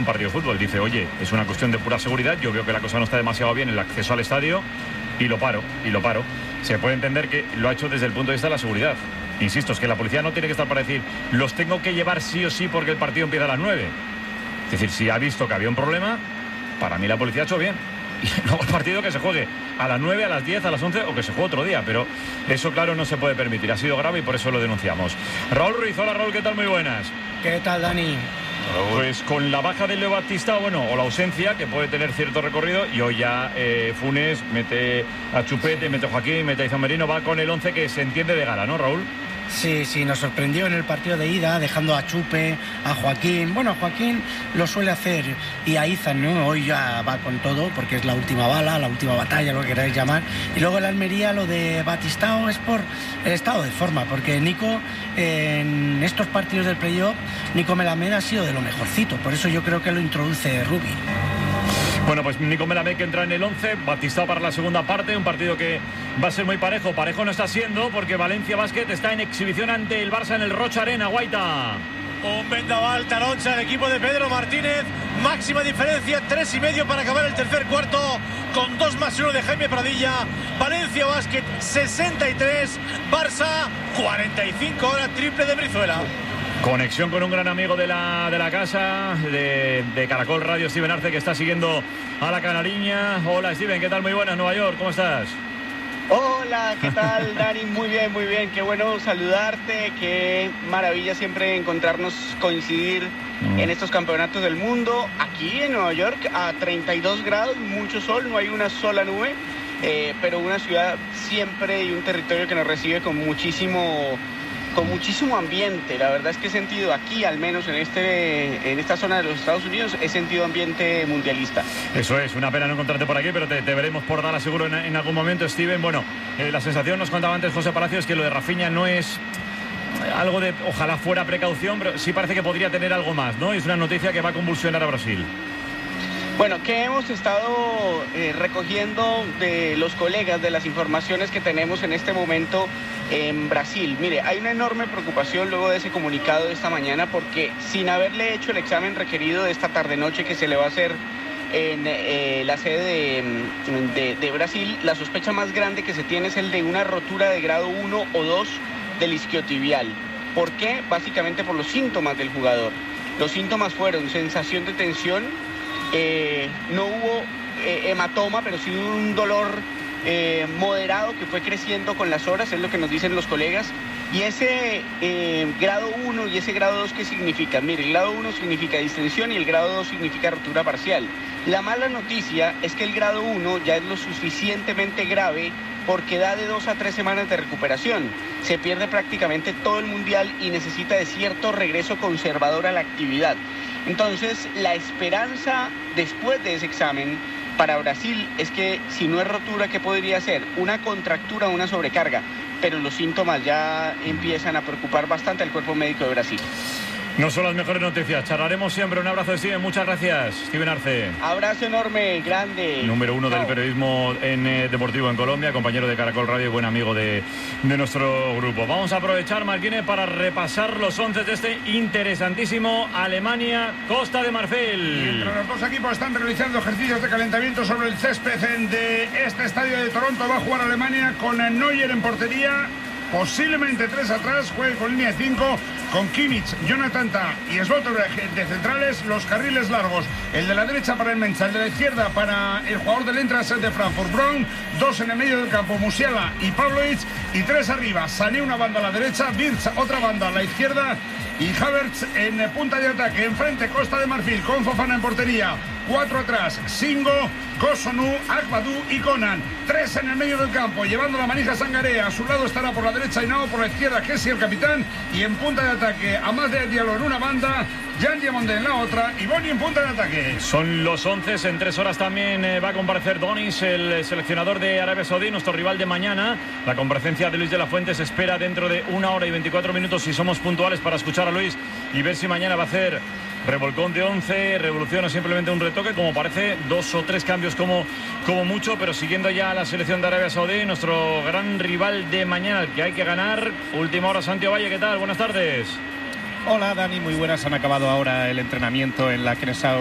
un partido de fútbol. Dice, oye, es una cuestión de pura seguridad, yo veo que la cosa no está demasiado bien, el acceso al estadio, y lo paro. Se puede entender que lo ha hecho desde el punto de vista de la seguridad. Insisto, es que la policía no tiene que estar para decir, los tengo que llevar sí o sí porque el partido empieza a las 9. Es decir, si ha visto que había un problema, para mí la policía ha hecho bien. Y luego el partido que se juegue a las 9, a las 10, a las 11 o que se juegue otro día. Pero eso, claro, no se puede permitir. Ha sido grave y por eso lo denunciamos. Raúl Ruiz, hola Raúl, ¿qué tal? Muy buenas. ¿Qué tal, Dani? Pues con la baja de Leo Batista, o la ausencia, que puede tener cierto recorrido, y hoy ya Funes mete a Chupete, mete a Joaquín, mete a Izan Merino, va con el 11 que se entiende de gala, ¿no, Raúl? Sí, nos sorprendió en el partido de ida, dejando a Chupe, a Joaquín. Bueno, Joaquín lo suele hacer, y a Izan, ¿no? Hoy ya va con todo, porque es la última bala, la última batalla, lo que queráis llamar. Y luego en la Almería, lo de Batistao es por el estado de forma, porque Nico, en estos partidos del playoff, Nico Melamed ha sido de lo mejorcito, por eso yo creo que lo introduce Rubi. Bueno, pues Nico Melamed que entra en el 11, Batistao para la segunda parte, un partido que va a ser muy parejo. Parejo no está siendo porque Valencia Basket está en exhibición ante el Barça en el Rocha Arena, Guaita. Un vendaval taroncha el equipo de Pedro Martínez, máxima diferencia, 3,5 para acabar el tercer cuarto, con 2+1 de Jaime Pradilla. Valencia Basket 63, Barça 45, ahora triple de Brizuela. Conexión con un gran amigo de la casa, de Caracol Radio, Steven Arce, que está siguiendo a la canariña. Hola Steven, ¿qué tal? Muy buenas, Nueva York, ¿cómo estás? Hola, ¿qué tal, Dani? Muy bien, qué bueno saludarte, qué maravilla siempre encontrarnos, coincidir en estos campeonatos del mundo. Aquí en Nueva York a 32 grados, mucho sol, no hay una sola nube, pero una ciudad siempre y un territorio que nos recibe con muchísimo ambiente. La verdad es que he sentido aquí, al menos en esta zona de los Estados Unidos, he sentido ambiente mundialista. Eso es, una pena no encontrarte por aquí, pero te veremos por Dallas seguro en algún momento, Steven. Bueno, la sensación, nos contaba antes José Palacios, que lo de Rafinha no es algo de, ojalá fuera precaución, pero sí parece que podría tener algo más, ¿no? Es una noticia que va a convulsionar a Brasil. Bueno, que hemos estado recogiendo de los colegas, de las informaciones que tenemos en este momento en Brasil. Mire, hay una enorme preocupación luego de ese comunicado de esta mañana, porque sin haberle hecho el examen requerido de esta tarde-noche que se le va a hacer en la sede de Brasil, la sospecha más grande que se tiene es el de una rotura de grado 1 o 2 del isquiotibial. ¿Por qué? Básicamente por los síntomas del jugador. Los síntomas fueron sensación de tensión, no hubo hematoma, pero sí un dolor moderado que fue creciendo con las horas, es lo que nos dicen los colegas. Y ese grado 1 y ese grado 2, ¿qué significa? Mire, el grado 1 significa distensión y el grado 2 significa rotura parcial. La mala noticia es que el grado 1 ya es lo suficientemente grave porque da de 2 a 3 semanas de recuperación. Se pierde prácticamente todo el mundial y necesita de cierto regreso conservador a la actividad. Entonces, la esperanza después de ese examen para Brasil es que si no es rotura, ¿qué podría ser? Una contractura, una sobrecarga. Pero los síntomas ya empiezan a preocupar bastante al cuerpo médico de Brasil. No son las mejores noticias. Charlaremos siempre. Un abrazo de Steven. Muchas gracias, Steven Arce. Abrazo enorme, grande. Número 1 del periodismo deportivo en Colombia, compañero de Caracol Radio y buen amigo de nuestro grupo. Vamos a aprovechar, Marquine, para repasar los 11 de este interesantísimo Alemania-Costa de Marfil. Mientras los dos equipos están realizando ejercicios de calentamiento sobre el césped de este estadio de Toronto, va a jugar Alemania con Neuer en portería. Posiblemente 3 atrás, juegue con línea de 5, con Kimmich, Jonathan Tah y Slotterberg de centrales, los carriles largos. El de la derecha para el Mensa, el de la izquierda para el jugador del Eintracht de Frankfurt, Brown, 2 en el medio del campo, Musiala y Pavlovic, y 3 arriba. Sané una banda a la derecha, Wirtz otra banda a la izquierda y Havertz en punta de ataque. Enfrente Costa de Marfil con Fofana en portería. 4 atrás, Singo, Kosunu, Agbadou y Conan. 3 en el medio del campo, llevando la manija Sangaré. A su lado estará por la derecha Hinao, por la izquierda Kessi, el capitán. Y en punta de ataque, Amad Diallo en una banda, Jan Diamondé en la otra y Boni en punta de ataque. Son los 11, en 3 horas también va a comparecer Donis, el seleccionador de Arabia Saudí, nuestro rival de mañana. La comparecencia de Luis de la Fuente se espera dentro de 1 hora y 24 minutos si somos puntuales para escuchar a Luis y ver si mañana va a hacer revolcón de 11, revolución o simplemente un retoque, como parece, 2 o 3 cambios como mucho, pero siguiendo ya a la selección de Arabia Saudí, nuestro gran rival de mañana, el que hay que ganar. Última hora, Santiago Valle, ¿qué tal? Buenas tardes. Hola Dani, muy buenas. Han acabado ahora el entrenamiento en la Knesset